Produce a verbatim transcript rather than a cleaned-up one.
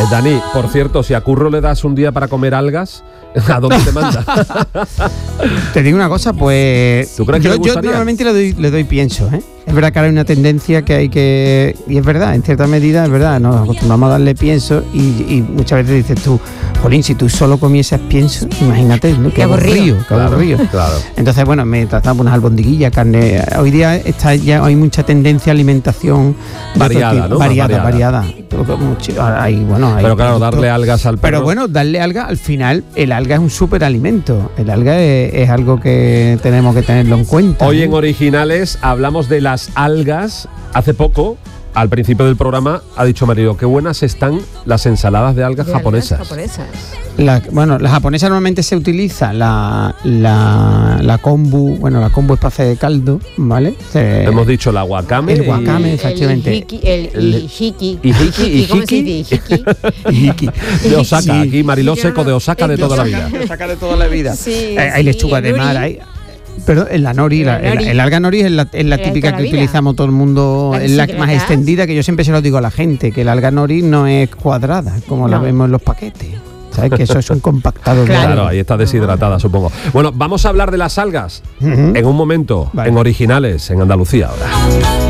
Eh, Dani, por cierto, si a Curro le das un día para comer algas, ¿a dónde te manda? Te digo una cosa, pues... ¿Tú crees que yo, le gustaría? Yo normalmente le doy, le doy pienso, ¿eh? Es verdad que ahora hay una tendencia que hay que... Y es verdad, en cierta medida, es verdad, nos acostumbramos a darle pienso y, y muchas veces dices tú, jolín, si tú solo comieses pienso, imagínate, ¿no? Qué aburrido, qué claro, aburrido. Claro. Entonces, bueno, me trataba unas albondiguillas, carne... Hoy día está ya hay mucha tendencia a alimentación... Variada, ¿no? Variada, variada. variada. Hay, bueno, hay Pero claro, productos, darle algas al perro... Pero bueno, darle alga, al final, el alga es un superalimento. El alga es, es algo que tenemos que tenerlo en cuenta. Hoy en Originales hablamos de las algas. Hace poco, al principio del programa, ha dicho Marilo, qué buenas están las ensaladas de algas de japonesas. Algas japonesas. La, bueno, la japonesa normalmente se utiliza la, la, la kombu, bueno, la kombu es para hacer caldo, ¿vale? Se, Hemos dicho la wakame. El wakame, y, efectivamente. El hiki, el, El- hiki. Hiki, Hiki, ¿cómo se hiki. dice? Hiki. Hiki. de Osaka, Sí. aquí Mariló Yo Seco no- de Osaka de de toda la Osaka. vida. Saca de toda la vida. Sí, Eh, hay sí, lechuga el de mar, nori. hay... Perdón, en la nori, la, La el, nori. el alga nori es la, es la Es típica toda la que vida. utilizamos todo el mundo, La es la que más das. extendida, que yo siempre se lo digo a la gente, que el alga nori no es cuadrada, como la No. vemos en los paquetes. ¿Sabes? Que eso es un compactado de Claro. Claro, alga. ahí está deshidratada, supongo. Bueno, vamos a hablar de las algas Ujú. en un momento, Vale. en Originales, en Andalucía ahora.